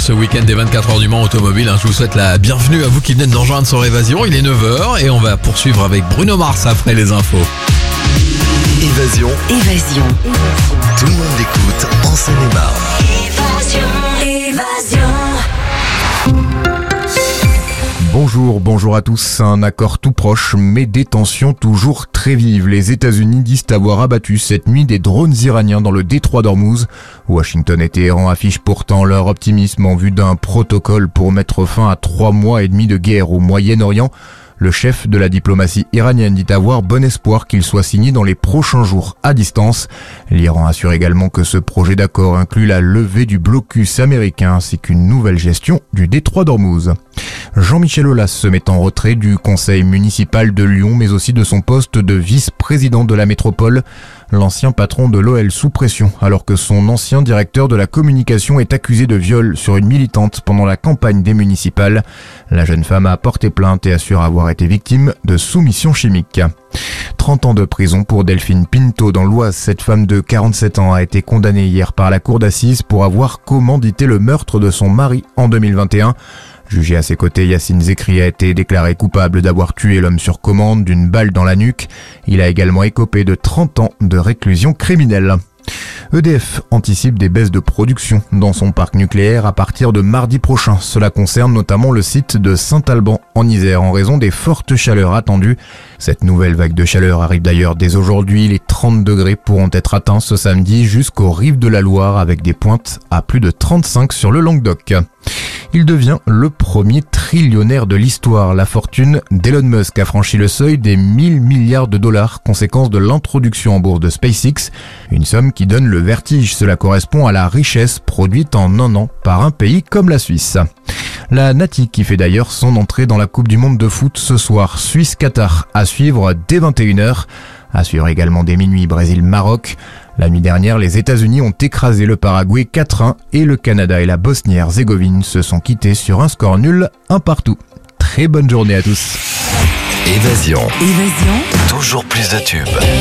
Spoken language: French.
ce week-end des 24 heures du Mans automobile. Je vous souhaite la bienvenue à vous qui venez de nous rejoindre sur Évasion. Il est 9h et on va poursuivre avec Bruno Mars après les infos. Évasion. Tout le monde l'écoute en Seine-et-Marne. Évasion. Bonjour à tous. Un accord tout proche, mais des tensions toujours très vives. Les États-Unis disent avoir abattu cette nuit des drones iraniens dans le détroit d'Ormuz. Washington et Téhéran affichent pourtant leur optimisme en vue d'un protocole pour mettre fin à 3 mois et demi de guerre au Moyen-Orient. Le chef de la diplomatie iranienne dit avoir bon espoir qu'il soit signé dans les prochains jours à distance. L'Iran assure également que ce projet d'accord inclut la levée du blocus américain ainsi qu'une nouvelle gestion du détroit d'Ormuz. Jean-Michel Aulas se met en retrait du conseil municipal de Lyon mais aussi de son poste de vice-président de la métropole. L'ancien patron de l'OL sous pression alors que son ancien directeur de la communication est accusé de viol sur une militante pendant la campagne des municipales. La jeune femme a porté plainte et assure avoir été victime de soumission chimique. 30 ans de prison pour Delphine Pinto dans l'Oise. Cette femme de 47 ans a été condamnée hier par la cour d'assises pour avoir commandité le meurtre de son mari en 2021. Jugé à ses côtés, Yacine Zekri a été déclaré coupable d'avoir tué l'homme sur commande d'une balle dans la nuque. Il a également écopé de 30 ans de réclusion criminelle. EDF anticipe des baisses de production dans son parc nucléaire à partir de mardi prochain. Cela concerne notamment le site de Saint-Alban en Isère en raison des fortes chaleurs attendues. Cette nouvelle vague de chaleur arrive d'ailleurs dès aujourd'hui. Les 30 degrés pourront être atteints ce samedi jusqu'aux rives de la Loire avec des pointes à plus de 35 sur le Languedoc. Il devient le premier trillionnaire de l'histoire. La fortune d'Elon Musk a franchi le seuil des 1000 milliards de dollars, conséquence de l'introduction en bourse de SpaceX. Une somme qui donne le vertige. Cela correspond à la richesse produite en un an par un pays comme la Suisse. La Nati qui fait d'ailleurs son entrée dans la Coupe du Monde de foot ce soir. Suisse-Qatar à suivre dès 21h. À suivre également dès minuit Brésil-Maroc. La nuit dernière, les États-Unis ont écrasé le Paraguay 4-1 et le Canada et la Bosnie-Herzégovine se sont quittés sur un score nul, un partout. Très bonne journée à tous. Évasion. Toujours plus de tubes.